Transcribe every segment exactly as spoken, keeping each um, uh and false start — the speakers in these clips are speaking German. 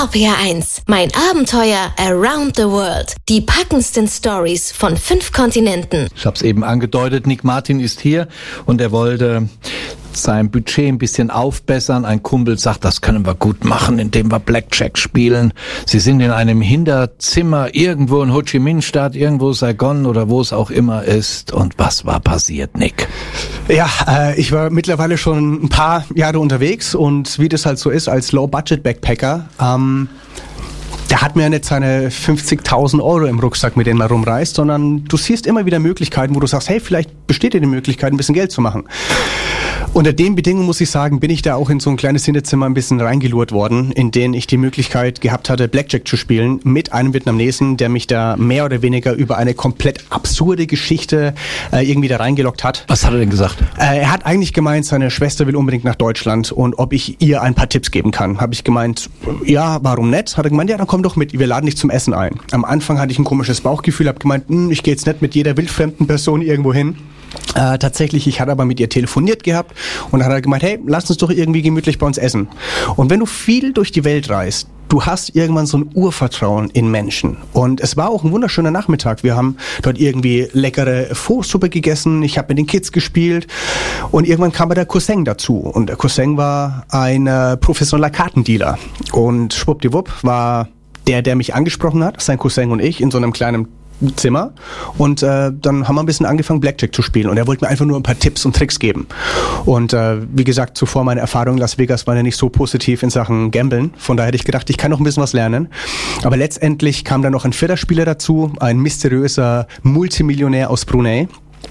R P R eins. Mein Abenteuer around the world. Die packendsten Stories von fünf Kontinenten. Ich habe es eben angedeutet, Nick Martin ist hier und er wollte sein Budget ein bisschen aufbessern. Ein Kumpel sagt, das können wir gut machen, indem wir Blackjack spielen. Sie sind in einem Hinterzimmer irgendwo in Ho Chi Minh Stadt, irgendwo Saigon oder wo es auch immer ist. Und was war passiert, Nick? Ja, äh, ich war mittlerweile schon ein paar Jahre unterwegs und wie das halt so ist als Low-Budget-Backpacker, ähm, der hat mir ja nicht seine fünfzigtausend Euro im Rucksack, mit denen man rumreist, sondern du siehst immer wieder Möglichkeiten, wo du sagst, hey, vielleicht besteht dir die Möglichkeit, ein bisschen Geld zu machen. Unter den Bedingungen, muss ich sagen, bin ich da auch in so ein kleines Hinterzimmer ein bisschen reingelurrt worden, in denen ich die Möglichkeit gehabt hatte, Blackjack zu spielen mit einem Vietnamesen, der mich da mehr oder weniger über eine komplett absurde Geschichte äh, irgendwie da reingelockt hat. Was hat er denn gesagt? Äh, er hat eigentlich gemeint, seine Schwester will unbedingt nach Deutschland und ob ich ihr ein paar Tipps geben kann. Habe ich gemeint, ja, warum nicht? Hat er gemeint, ja, dann komm doch mit, wir laden dich zum Essen ein. Am Anfang hatte ich ein komisches Bauchgefühl, habe gemeint, ich gehe jetzt nicht mit jeder wildfremden Person irgendwo hin. Äh, tatsächlich, ich hatte aber mit ihr telefoniert gehabt und dann hat er gemeint, hey, lass uns doch irgendwie gemütlich bei uns essen. Und wenn du viel durch die Welt reist, du hast irgendwann so ein Urvertrauen in Menschen. Und es war auch ein wunderschöner Nachmittag. Wir haben dort irgendwie leckere Pho-Suppe gegessen, ich habe mit den Kids gespielt und irgendwann kam aber der Cousin dazu. Und der Cousin war ein äh, professioneller Kartendealer. Und schwuppdiwupp war der, der mich angesprochen hat, sein Cousin und ich, in so einem kleinen Zimmer und äh, dann haben wir ein bisschen angefangen Blackjack zu spielen und er wollte mir einfach nur ein paar Tipps und Tricks geben und äh, wie gesagt, zuvor meine Erfahrungen in Las Vegas waren ja nicht so positiv in Sachen Gamblen, von daher hätte ich gedacht, ich kann noch ein bisschen was lernen, aber letztendlich kam dann noch ein vierter Spieler dazu, ein mysteriöser Multimillionär aus Brunei.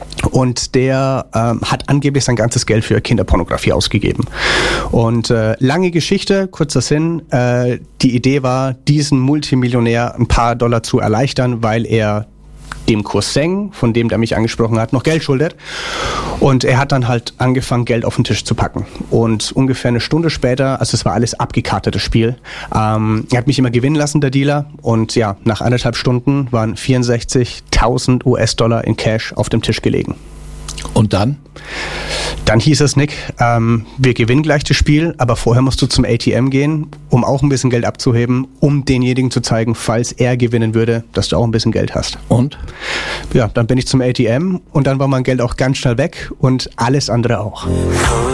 Und der ähm, hat angeblich sein ganzes Geld für Kinderpornografie ausgegeben. Und äh, lange Geschichte, kurzer Sinn, äh, die Idee war, diesen Multimillionär ein paar Dollar zu erleichtern, weil er dem Cousin, von dem der mich angesprochen hat, noch Geld schuldet. Und er hat dann halt angefangen, Geld auf den Tisch zu packen. Und ungefähr eine Stunde später, also es war alles abgekartetes Spiel, ähm, er hat mich immer gewinnen lassen, der Dealer. Und ja, nach anderthalb Stunden waren vierundsechzigtausend U S-Dollar in Cash auf dem Tisch gelegen. Und dann? Dann hieß es, Nick, ähm, wir gewinnen gleich das Spiel, aber vorher musst du zum A T M gehen, um auch ein bisschen Geld abzuheben, um denjenigen zu zeigen, falls er gewinnen würde, dass du auch ein bisschen Geld hast. Und? Ja, dann bin ich zum A T M und dann war mein Geld auch ganz schnell weg und alles andere auch.